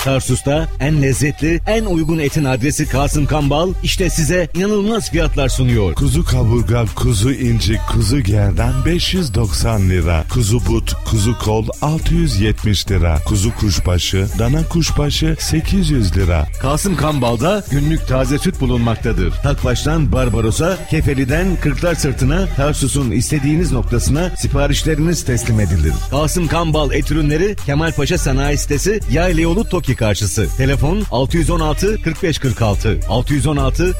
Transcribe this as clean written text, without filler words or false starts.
Tarsus'ta en lezzetli, en uygun etin adresi Kasım Kambal işte size inanılmaz fiyatlar sunuyor. Kuzu kaburga, kuzu inci, kuzu gerdan 590 lira. Kuzu but, kuzu kol 670 lira. Kuzu kuşbaşı, dana kuşbaşı 800 lira. Kasım Kambal'da günlük taze süt bulunmaktadır. Takbaş'tan Barbaros'a, Kefeli'den Kırklar Sırtı'na, Tarsus'un istediğiniz noktasına siparişleriniz teslim edilir. Kasım Kambal et ürünleri Kemalpaşa Sanayi Sitesi Yayla Yolu TOKİ karşısı. Telefon 616 45 46 616